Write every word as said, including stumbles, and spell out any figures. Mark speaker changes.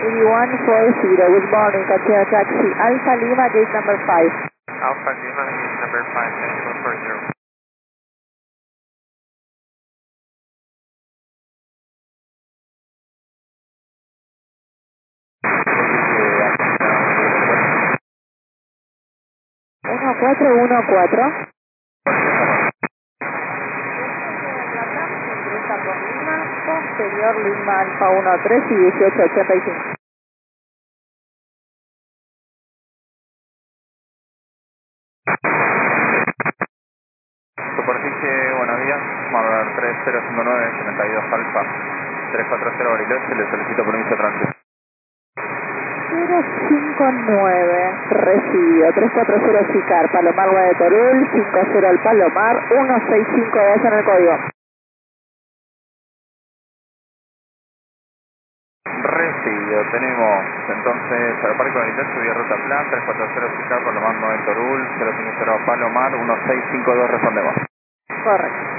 Speaker 1: one four zero, good morning, continue taxi, Alpha Lima, gate number five.
Speaker 2: Alpha Lima, gate number five, one four zero.
Speaker 1: uno cuatro uno cuatro. Ingresa por Lima, posterior Lima Alfa uno tres y dieciocho ochenta y cinco.
Speaker 2: Superficie, buenos días, Marder tres cero cinco nueve, setenta y dos Alfa, tres cuatro cero Bariloche, le solicito permiso de tránsito.
Speaker 1: cero cinco nueve, recibido, tres cuatro cero Sicar, Palomar de Torul, cinco cero al Palomar, uno seis cinco dos en el código.
Speaker 2: Recibido, tenemos entonces Aeroparque Bariloche, vía ruta plan, tres cuatro cero Sicar, Palomar nueve Torul, cero cinco cero Palomar, uno seis cinco dos respondemos.
Speaker 1: Correcto.